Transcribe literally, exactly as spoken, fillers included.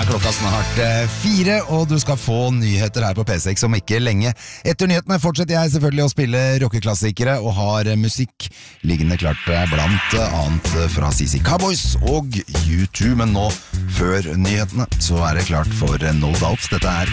klokka snart eh, fire, og du skal få nyheter her på P seks om ikke lenge. Etter nyhetene fortsetter jeg selvfølgelig å spille rockeklassikere, og har musikk liggende klart blant annet fra C C Cowboys og U to. Men nå, før nyhetene, så er det klart for No Doubt. Dette er